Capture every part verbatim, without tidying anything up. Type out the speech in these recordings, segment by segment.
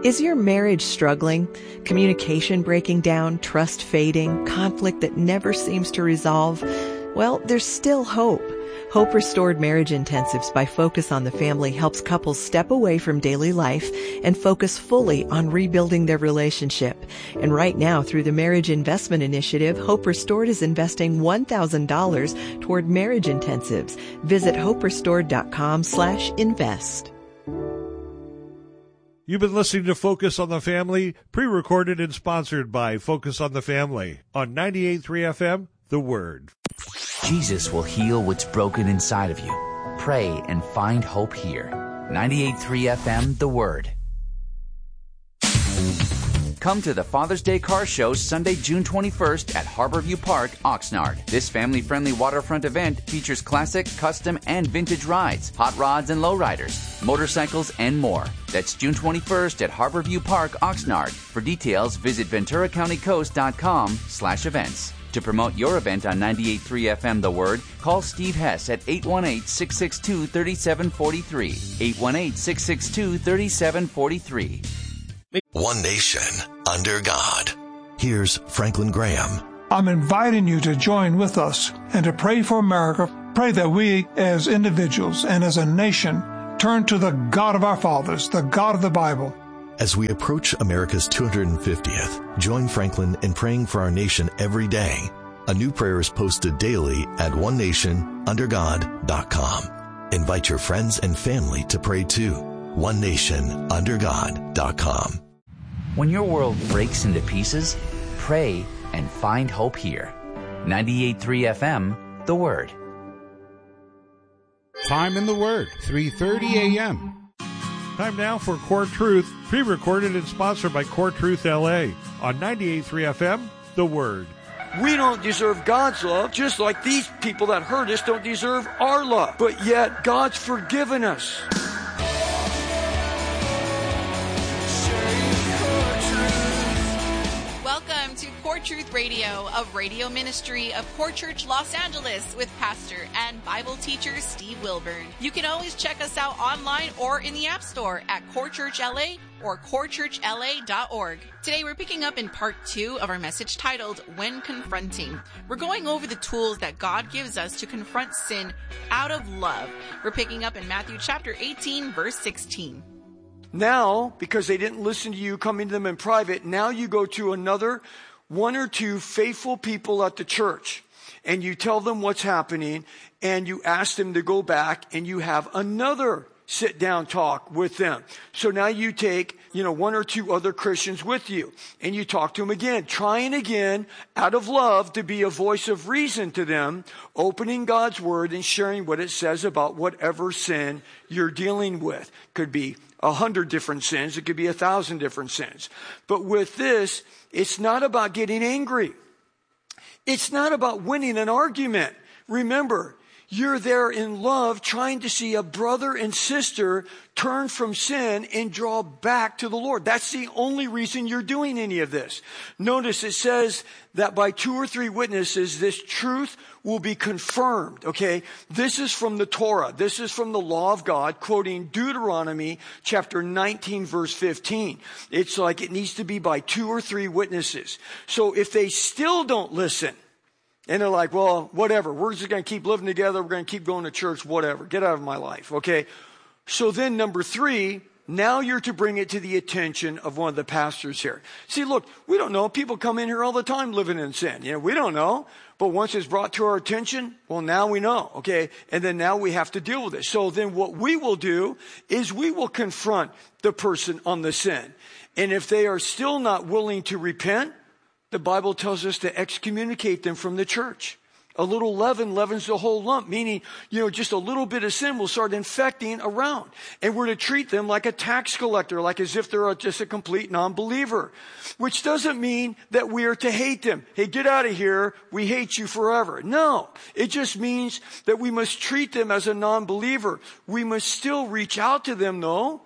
Is your marriage struggling? Communication breaking down, trust fading, conflict that never seems to resolve? Well, there's still hope. Hope Restored Marriage Intensives by Focus on the Family helps couples step away from daily life and focus fully on rebuilding their relationship. And right now, through the Marriage Investment Initiative, Hope Restored is investing one thousand dollars toward marriage intensives. Visit hoperestored.com slash invest. You've been listening to Focus on the Family, pre-recorded and sponsored by Focus on the Family on ninety-eight point three F M, The Word. Jesus will heal what's broken inside of you. Pray and find hope here. ninety-eight point three F M, The Word. Come to the Father's Day Car Show Sunday, June twenty-first at Harborview Park, Oxnard. This family-friendly waterfront event features classic, custom, and vintage rides, hot rods and lowriders, motorcycles, and more. That's June twenty-first at Harborview Park, Oxnard. For details, visit ventura county coast dot com slash events. To promote your event on ninety-eight point three F M The Word, call Steve Hess at eight one eight, six six two, three seven four three. eight one eight, six six two, three seven four three. One nation under God. Here's Franklin Graham. I'm inviting you to join with us and to pray for America. Pray that we as individuals and as a nation turn to the God of our fathers, the God of the Bible. As we approach America's two hundred fiftieth, join Franklin in praying for our nation every day. A new prayer is posted daily at one nation under god dot com. Invite your friends and family to pray too. one nation under god dot com. When your world breaks into pieces, pray and find hope here. ninety-eight point three F M, The Word. Time in the Word, three thirty A M Time now for Core Truth, pre-recorded and sponsored by Core Truth L A on ninety-eight point three F M, The Word. We don't deserve God's love, just like these people that hurt us don't deserve our love. But yet, God's forgiven us. Welcome to Core Truth Radio, a radio ministry of Core Church Los Angeles with pastor and Bible teacher Steve Wilburn. You can always check us out online or in the App Store at Core Church L A or core church L A dot org. Today we're picking up in part two of our message titled, When Confronting. We're going over the tools that God gives us to confront sin out of love. We're picking up in Matthew chapter eighteen, verse sixteen. Now, because they didn't listen to you coming to them in private, now you go to another one or two faithful people at the church and you tell them what's happening and you ask them to go back and you have another sit down talk with them. So now you take, you know, one or two other Christians with you and you talk to them again, trying again out of love to be a voice of reason to them, opening God's word and sharing what it says about whatever sin you're dealing with. Could be a hundred different sins. It could be a thousand different sins. But with this, it's not about getting angry. It's not about winning an argument. Remember, you're there in love trying to see a brother and sister turn from sin and draw back to the Lord. That's the only reason you're doing any of this. Notice it says that by two or three witnesses, this truth will be confirmed. Okay, this is from the Torah. This is from the law of God, quoting Deuteronomy chapter nineteen, verse fifteen. It's like it needs to be by two or three witnesses. So if they still don't listen, and they're like, well, whatever. We're just going to keep living together. We're going to keep going to church, whatever. Get out of my life, okay? So then number three, now you're to bring it to the attention of one of the pastors here. See, look, we don't know. People come in here all the time living in sin. You know, we don't know. But once it's brought to our attention, well, now we know, okay? And then now we have to deal with it. So then what we will do is we will confront the person on the sin. And if they are still not willing to repent, the Bible tells us to excommunicate them from the church. A little leaven leavens the whole lump, meaning, you know, just a little bit of sin will start infecting around. And we're to treat them like a tax collector, like as if they're just a complete non-believer. Which doesn't mean that we are to hate them. Hey, get out of here. We hate you forever. No, it just means that we must treat them as a non-believer. We must still reach out to them, though,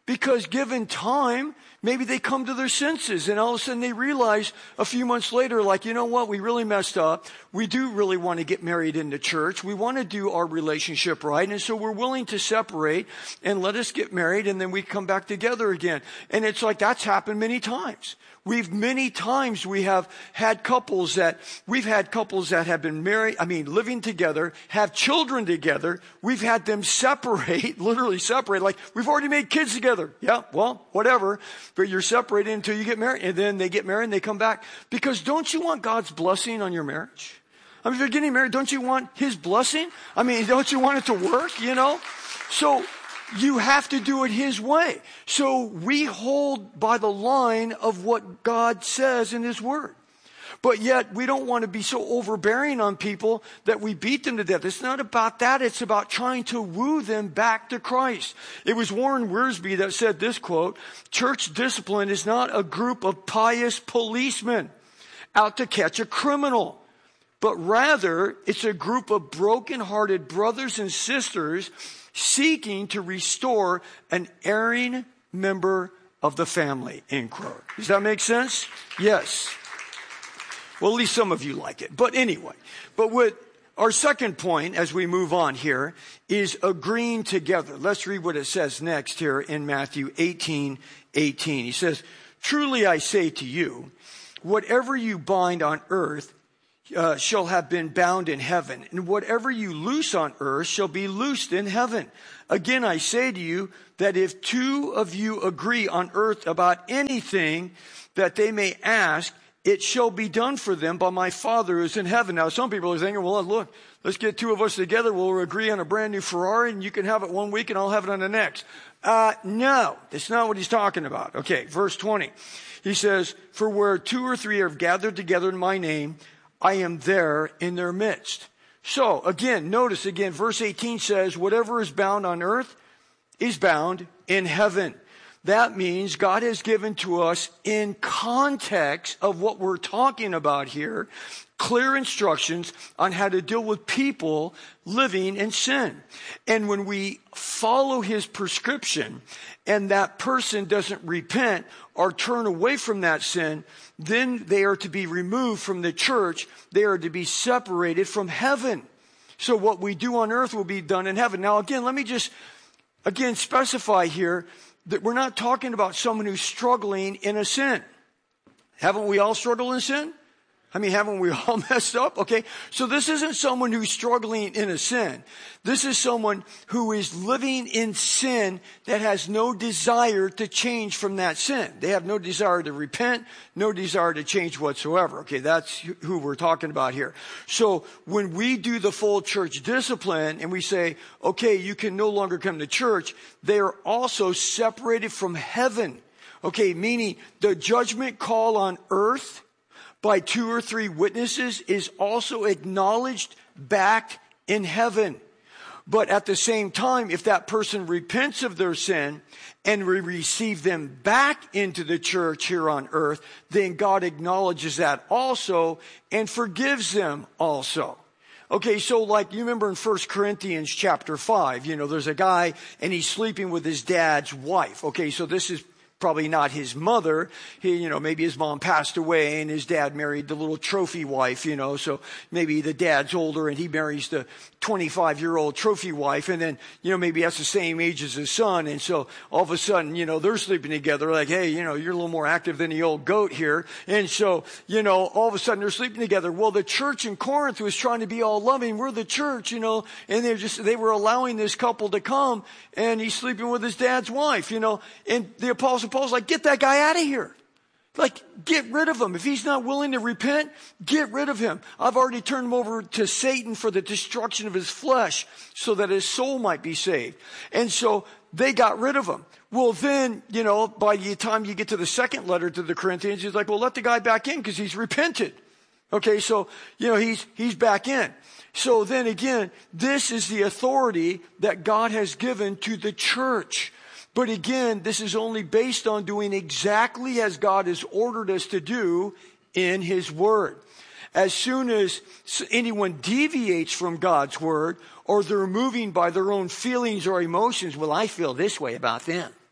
Because given time, maybe they come to their senses and all of a sudden they realize a few months later, like, you know what, we really messed up. We do really want to get married in the church. We want to do our relationship right. And so we're willing to separate and let us get married and then we come back together again. And it's like that's happened many times. We've many times we have had couples that, we've had couples that have been married, I mean, living together, have children together. We've had them separate, literally separate, like we've already made kids together. Yeah, well, whatever. But you're separated until you get married. And then they get married and they come back. Because don't you want God's blessing on your marriage? I mean, if you're getting married, don't you want His blessing? I mean, don't you want it to work, you know? So, you have to do it His way. So we hold by the line of what God says in His Word. But yet we don't want to be so overbearing on people that we beat them to death. It's not about that. It's about trying to woo them back to Christ. It was Warren Wiersbe that said this quote, "Church discipline is not a group of pious policemen out to catch a criminal, but rather it's a group of broken-hearted brothers and sisters seeking to restore an erring member of the family," end quote. Does that make sense? Yes. Well, at least some of you like it. But anyway, but what our second point as we move on here is agreeing together. Let's read what it says next here in Matthew eighteen eighteen. He says, "Truly I say to you, whatever you bind on earth Uh, shall have been bound in heaven, and whatever you loose on earth shall be loosed in heaven. Again, I say to you that if two of you agree on earth about anything that they may ask, it shall be done for them by my Father who is in heaven." Now, some people are thinking, well, look, let's get two of us together. We'll agree on a brand new Ferrari, and you can have it one week, and I'll have it on the next. Uh, no, that's not what he's talking about. Okay, verse twenty. He says, "For where two or three are gathered together in my name, I am there in their midst." So, again, notice again, verse eighteen says, whatever is bound on earth is bound in heaven. That means God has given to us, in context of what we're talking about here, clear instructions on how to deal with people living in sin. And when we follow His prescription and that person doesn't repent or turn away from that sin, then they are to be removed from the church. They are to be separated from heaven. So what we do on earth will be done in heaven. Now again, let me just, again, specify here that we're not talking about someone who's struggling in a sin. Haven't we all struggled in sin? I mean, haven't we all messed up? Okay. So this isn't someone who's struggling in a sin. This is someone who is living in sin that has no desire to change from that sin. They have no desire to repent, no desire to change whatsoever. Okay. That's who we're talking about here. So when we do the full church discipline and we say, okay, you can no longer come to church, they are also separated from heaven. Okay. Meaning the judgment call on earth by two or three witnesses is also acknowledged back in heaven. But at the same time, if that person repents of their sin and we receive them back into the church here on earth, then God acknowledges that also and forgives them also. Okay, so like you remember in First Corinthians chapter five, you know, there's a guy and he's sleeping with his dad's wife. Okay, so this is probably not his mother. He, you know, maybe his mom passed away and his dad married the little trophy wife, you know, so maybe the dad's older and he marries the twenty-five year old trophy wife. And then, you know, maybe that's the same age as his son. And so all of a sudden, you know, they're sleeping together like, hey, you know, you're a little more active than the old goat here. And so, you know, all of a sudden they're sleeping together. Well, the church in Corinth was trying to be all loving. We're the church, you know, and they're just, they were allowing this couple to come and he's sleeping with his dad's wife, you know, and the apostle Paul's like, get that guy out of here. Like, get rid of him. If he's not willing to repent, get rid of him. I've already turned him over to Satan for the destruction of his flesh so that his soul might be saved. And so they got rid of him. Well, then, you know, by the time you get to the second letter to the Corinthians, he's like, well, let the guy back in because he's repented. Okay, so, you know, he's, he's back in. So then again, this is the authority that God has given to the church. But again, this is only based on doing exactly as God has ordered us to do in His Word. As soon as anyone deviates from God's Word, or they're moving by their own feelings or emotions, well, I feel this way about them.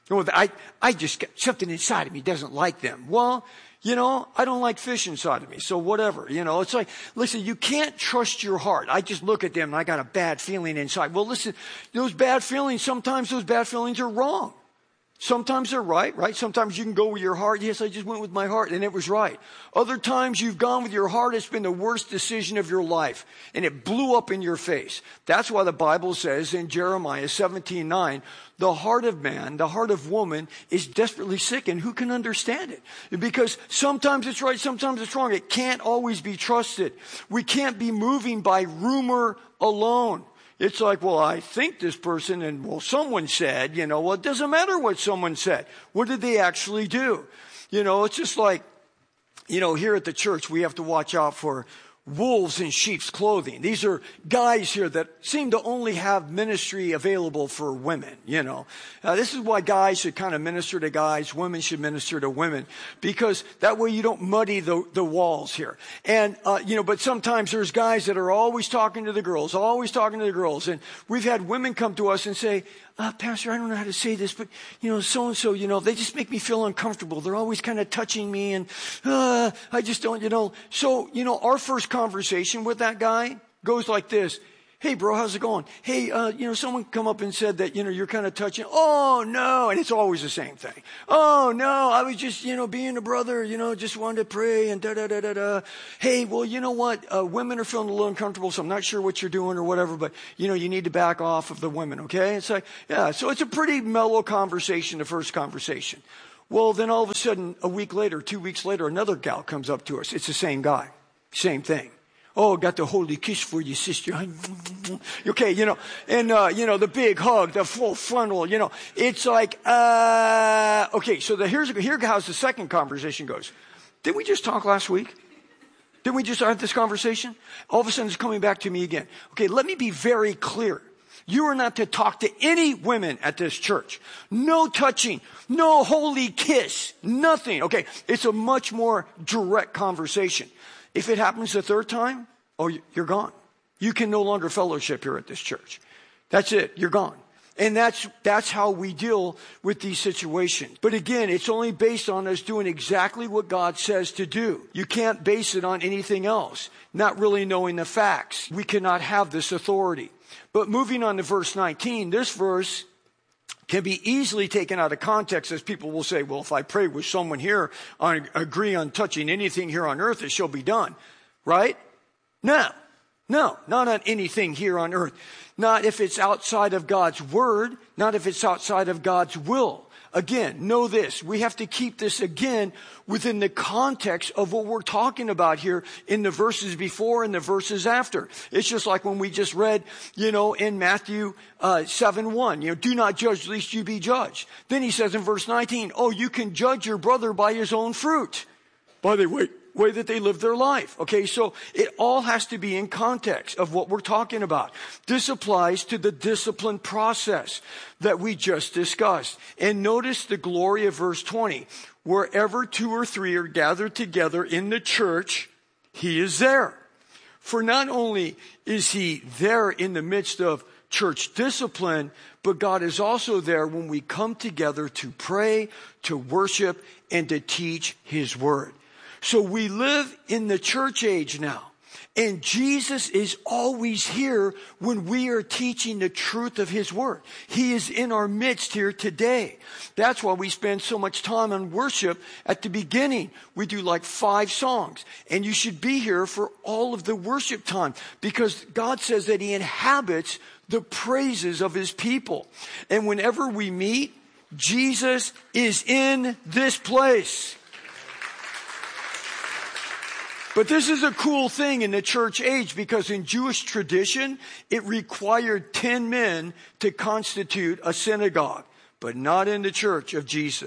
Well, I, I just got something inside of me doesn't like them. Well, you know, I don't like fish inside of me, so whatever. You know, it's like, listen, you can't trust your heart. I just look at them and I got a bad feeling inside. Well, listen, those bad feelings, sometimes those bad feelings are wrong. Sometimes they're right, right? Sometimes you can go with your heart. Yes, I just went with my heart and it was right. Other times you've gone with your heart. It's been the worst decision of your life and it blew up in your face. That's why the Bible says in Jeremiah seventeen nine, the heart of man, the heart of woman is desperately sick, and who can understand it? Because sometimes it's right, sometimes it's wrong. It can't always be trusted. We can't be moving by rumor alone. It's like, well, I think this person, and well, someone said, you know, well, it doesn't matter what someone said. What did they actually do? You know, it's just like, you know, here at the church, we have to watch out for wolves in sheep's clothing. These are guys here that seem to only have ministry available for women, you know. Uh, this is why guys should kind of minister to guys, women should minister to women, because that way you don't muddy the, the walls here. And, uh, you know, but sometimes there's guys that are always talking to the girls, always talking to the girls. And we've had women come to us and say, Uh, Pastor, I don't know how to say this, but, you know, so-and-so, you know, they just make me feel uncomfortable. They're always kind of touching me and, uh, I just don't, you know. So, you know, our first conversation with that guy goes like this. Hey, bro, how's it going? Hey, uh, you know, someone come up and said that, you know, you're kind of touching. Oh, no. And it's always the same thing. Oh, no, I was just, you know, being a brother, you know, just wanted to pray and da-da-da-da-da. Hey, well, you know what? Uh, women are feeling a little uncomfortable, so I'm not sure what you're doing or whatever, but, you know, you need to back off of the women, okay? It's like, yeah, so it's a pretty mellow conversation, the first conversation. Well, then all of a sudden, a week later, two weeks later, another gal comes up to us. It's the same guy. Same thing. Oh, got the holy kiss for you, sister. Okay, you know, and, uh, you know, the big hug, the full frontal, you know, it's like, uh, okay, so the, here's, here how's the second conversation goes. Didn't we just talk last week? Didn't we just have this conversation? All of a sudden it's coming back to me again. Okay, let me be very clear. You are not to talk to any women at this church. No touching, no holy kiss, nothing. Okay, it's a much more direct conversation. If it happens the third time, oh, you're gone. You can no longer fellowship here at this church. That's it. You're gone. And that's, that's how we deal with these situations. But again, it's only based on us doing exactly what God says to do. You can't base it on anything else. Not really knowing the facts. We cannot have this authority. But moving on to verse nineteen, this verse can be easily taken out of context, as people will say, well, if I pray with someone here, I agree on touching anything here on earth, it shall be done. Right? No. No, not on anything here on earth. Not if it's outside of God's word, not if it's outside of God's will. Again, know this. We have to keep this again within the context of what we're talking about here in the verses before and the verses after. It's just like when we just read, you know, in Matthew uh, seven one, you know, do not judge lest you be judged. Then he says in verse nineteen, oh, you can judge your brother by his own fruit. By the way, way that they live their life. Okay, so it all has to be in context of what we're talking about. This applies to the discipline process that we just discussed. And notice the glory of verse twenty. Wherever two or three are gathered together in the church, he is there. For not only is he there in the midst of church discipline, but God is also there when we come together to pray, to worship, and to teach his word. So we live in the church age now. And Jesus is always here when we are teaching the truth of his word. He is in our midst here today. That's why we spend so much time on worship at the beginning. We do like five songs. And you should be here for all of the worship time, because God says that he inhabits the praises of his people. And whenever we meet, Jesus is in this place. But this is a cool thing in the church age, because in Jewish tradition, it required ten men to constitute a synagogue, but not in the church of Jesus.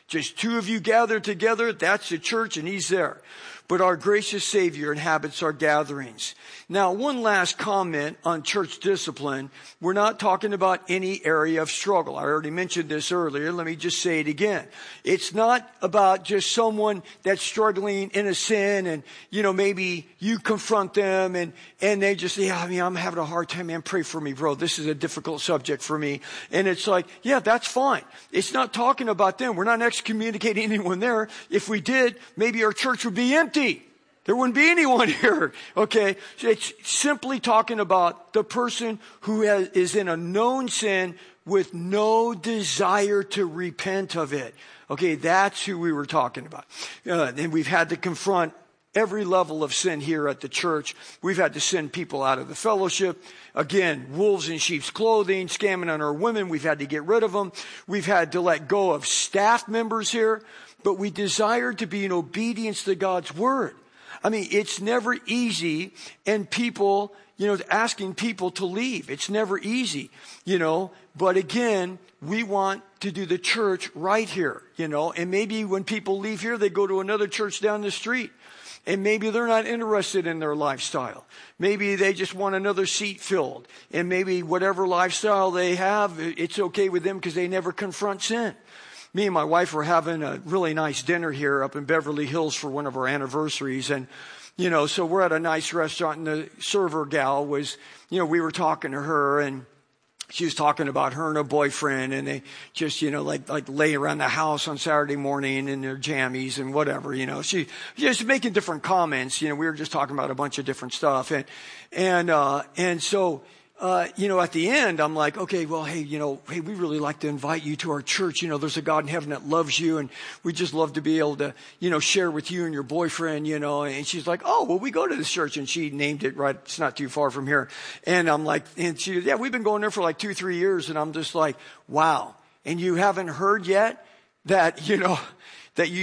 Just two of you gathered together, that's the church, and he's there. But our gracious Savior inhabits our gatherings. Now, one last comment on church discipline. We're not talking about any area of struggle. I already mentioned this earlier. Let me just say it again. It's not about just someone that's struggling in a sin and, you know, maybe you confront them and, and they just say, yeah, I mean, I'm having a hard time, man. Pray for me, bro. This is a difficult subject for me. And it's like, yeah, that's fine. It's not talking about them. We're not excommunicating anyone there. If we did, maybe our church would be empty. There wouldn't be anyone here, okay? It's simply talking about the person who has, is in a known sin with no desire to repent of it. Okay, that's who we were talking about. Uh, and we've had to confront every level of sin here at the church. We've had to send people out of the fellowship. Again, wolves in sheep's clothing, scamming on our women. We've had to get rid of them. We've had to let go of staff members here. But we desire to be in obedience to God's word. I mean, it's never easy, and people, you know, asking people to leave. It's never easy, you know. But again, we want to do the church right here, you know. And maybe when people leave here, they go to another church down the street. And maybe they're not interested in their lifestyle. Maybe they just want another seat filled. And maybe whatever lifestyle they have, it's okay with them because they never confront sin. Me and my wife were having a really nice dinner here up in Beverly Hills for one of our anniversaries. And, you know, so we're at a nice restaurant and the server gal was, you know, we were talking to her and she was talking about her and her boyfriend and they just, you know, like, like lay around the house on Saturday morning in their jammies and whatever, you know, she just making different comments. You know, we were just talking about a bunch of different stuff. And, and, uh, and so, Uh, you know, at the end, I'm like, okay, well, hey, you know, hey, we really like to invite you to our church. You know, there's a God in heaven that loves you, and we just love to be able to, you know, share with you and your boyfriend, you know. And she's like, oh, well, we go to this church, and she named it right. It's not too far from here. And I'm like, and she, yeah, we've been going there for like two, three years, and I'm just like, wow. And you haven't heard yet that, you know, that you